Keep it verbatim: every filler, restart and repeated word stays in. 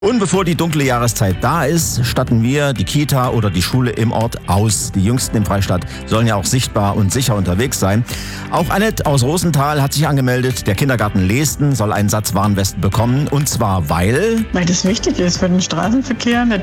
Und bevor die dunkle Jahreszeit da ist, statten wir die Kita oder die Schule im Ort aus. Die Jüngsten im Freistaat sollen ja auch sichtbar und sicher unterwegs sein. Auch Annette aus Rosenthal hat sich angemeldet. Der Kindergarten Leesten soll einen Satz Warnwesten bekommen. Und zwar weil... Weil das wichtig ist für den Straßenverkehr.